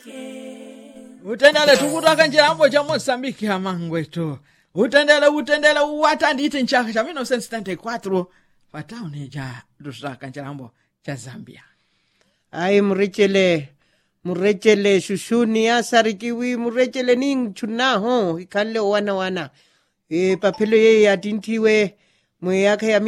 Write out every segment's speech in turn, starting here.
Utendele tukutaka njirambo cha Mozambique ya mangwetu. Utendele uwatanditi nchaka cha 1974 wataone ja dusaka njirambo cha Zambia. Ai murechele shushuni asarikiwi murechele ning chunaho ikanle wana. Papelo ye yatintiwe mweyaka ya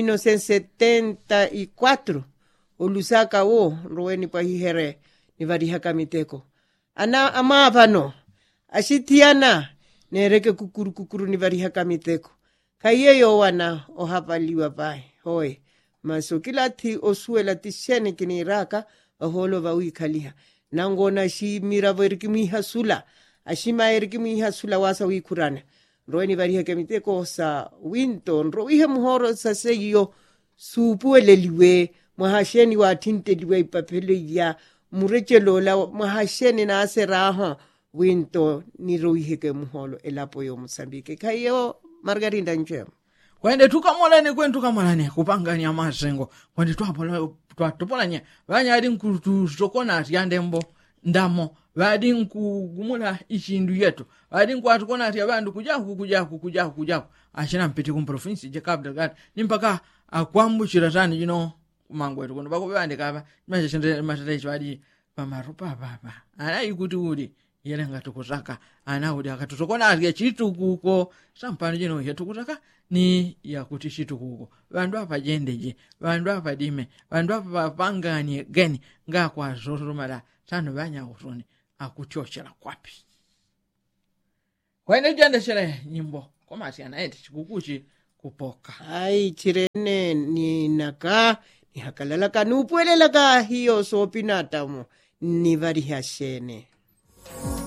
1974 olusaka wo roweni pa hihere ni varihaka miteko. Ana amavano ashitiana nereke kukuru ni varihaka miteko. Kayeyo wana ohapaliwa pai hoy maso kilati osuela tishene kiniraka oholo vawikaliha nangona shi miravo erikimiha sula ashima erikimiha sula wasa wikurana roeni varihaka miteko sa winton roihe muhoro sa seyo supueleliwe mahasheni wa tinteliwe ipapele ya murechelola mahasheni na aseraho winto ni roiheke muholo elapo yo Mozambique kayo Margarinda Njema Kwende tukamolane kupangania mazengo kwende twatopolanya vanyadi nkutuzokona atyandembo ndamo vadi nkugumula ichindu yetu vadi nkwatokona atya bandu kujaku ashina mpiti kumprovinsi je Cabo Delgado nimpaka akwambuchira tani jino kumangwetu kuno bakubande kaba mashende matalechi vadi pamarupa baba ana ikuti udi yele ngatukuzaka ana udi akatutokona atya chitukuko sampano jino yetukutaka ni ya kuti chitukuko vandu apa jendeje vandu apa dime vandu apa pangani geni ngakwa zorumala tano banya usoni akuchochera kwapi kwene jende shere nyimbo koma asiana eti chikukuchi kupoka ai chirene ni naka ni hakalala kanupuelela ka hiyo sopinatamo ni varihashene